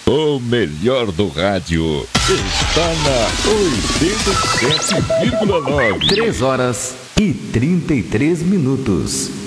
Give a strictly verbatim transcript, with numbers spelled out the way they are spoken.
O melhor do rádio está na oitenta e sete vírgula nove. três horas e trinta e três minutos.